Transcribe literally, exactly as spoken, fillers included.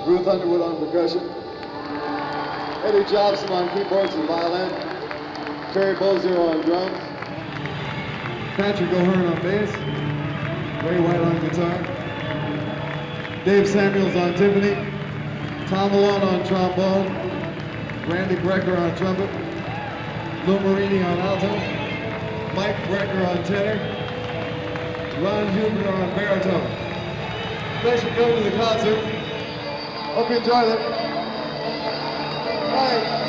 Ruth Underwood on percussion, Eddie Jobson on keyboards and violin, Terry Bozier on drums, Patrick O'Hearn on bass, Ray White on guitar, Dave Samuels on timpani, Tom Malone on trombone, Randy Brecker on trumpet, Lou Marini on alto, Mike Brecker on tenor, Ron Huber on baritone. Thanks for coming to the concert. Hope you enjoyed it. Bye.